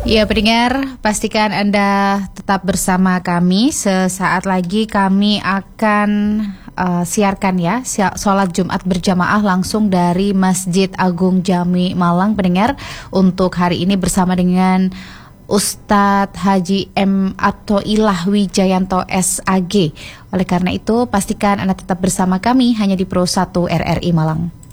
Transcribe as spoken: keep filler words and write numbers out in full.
Ya, pendengar, pastikan Anda tetap bersama kami. Sesaat lagi kami akan uh, siarkan ya sholat Jumat berjamaah langsung dari Masjid Agung Jami Malang, pendengar, untuk hari ini bersama dengan Ustadz Haji M. Athoillah Wijayanto S A G. Oleh karena itu, pastikan Anda tetap bersama kami hanya di Pro satu R R I Malang.